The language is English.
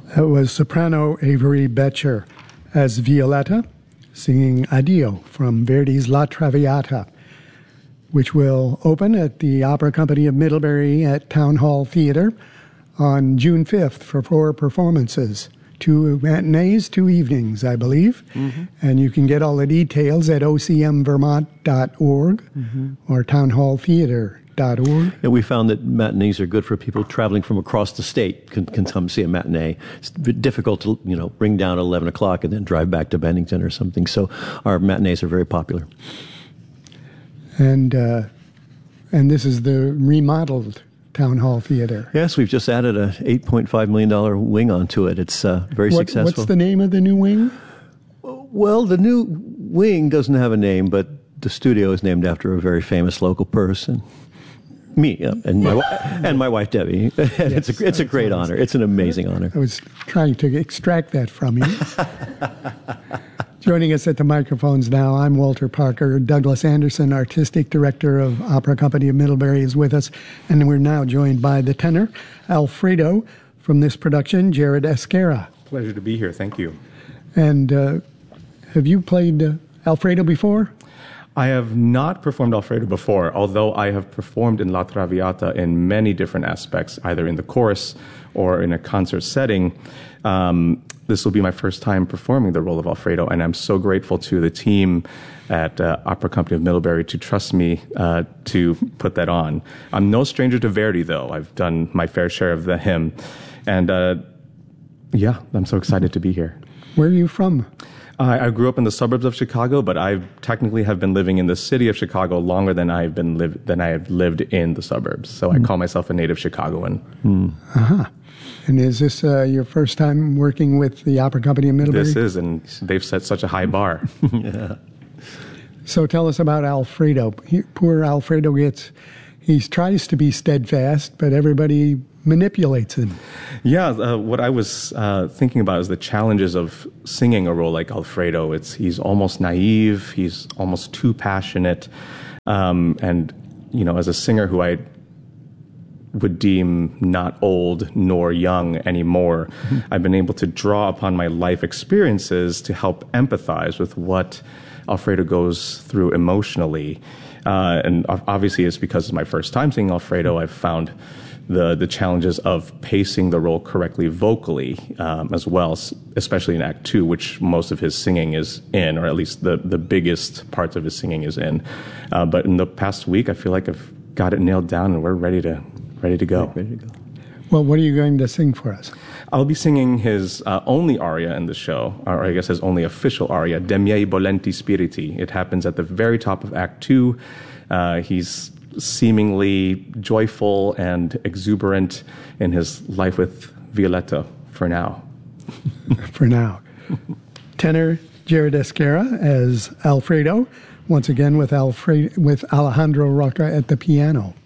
That was soprano Avery Betcher as Violetta, singing Addio from Verdi's La Traviata, which will open at the Opera Company of Middlebury at Town Hall Theatre on June 5th for 4 performances. 2 matinees, 2 evenings, I believe. Mm-hmm. And you can get all the details at ocmvermont.org or townhalltheater.org. And we found that matinees are good for people traveling from across the state can come see a matinee. It's difficult to, bring down at 11 o'clock and then drive back to Bennington or something. So our matinees are very popular. And this is the remodeled Town Hall Theater. Yes, we've just added a $8.5 million wing onto it. It's very successful. What's the name of the new wing? Well, the new wing doesn't have a name, but the studio is named after a very famous local person. Me, yeah, and my wife Debbie. And yes, it's a great honor. It's an amazing honor. I was trying to extract that from you. Joining us at the microphones now, I'm Walter Parker. Douglas Anderson, Artistic Director of Opera Company of Middlebury, is with us. And we're now joined by the tenor, Alfredo, from this production, Jared Esquerra. Pleasure to be here. Thank you. And have you played Alfredo before? I have not performed Alfredo before, although I have performed in La Traviata in many different aspects, either in the chorus or in a concert setting. This will be my first time performing the role of Alfredo, and I'm so grateful to the team at Opera Company of Middlebury to trust me to put that on. I'm no stranger to Verdi, though. I've done my fair share of the hymn. And I'm so excited to be here. Where are you from? I grew up in the suburbs of Chicago, but I technically have been living in the city of Chicago longer than I have lived in the suburbs. So I call myself a native Chicagoan. Uh-huh. And is this your first time working with the Opera Company of Middlebury? This is, and they've set such a high bar. Yeah. So tell us about Alfredo. Poor Alfredo he tries to be steadfast, but everybody manipulates him. Yeah, what I was thinking about is the challenges of singing a role like Alfredo. He's almost naive, he's almost too passionate, and as a singer who I would deem not old nor young anymore, I've been able to draw upon my life experiences to help empathize with what Alfredo goes through emotionally. And obviously it's because it's my first time singing Alfredo, I've found the challenges of pacing the role correctly vocally as well, especially in Act 2, which most of his singing is in, or at least the biggest parts of his singing is in. But in the past week, I feel like I've got it nailed down and we're ready to go. Well, what are you going to sing for us? I'll be singing his only aria in the show, or I guess his only official aria, De miei bolenti spiriti. It happens at the very top of Act 2. He's seemingly joyful and exuberant in his life with Violetta for now. For now. Tenor Jared Esquerra as Alfredo, once again with Alejandro Rocca at the piano.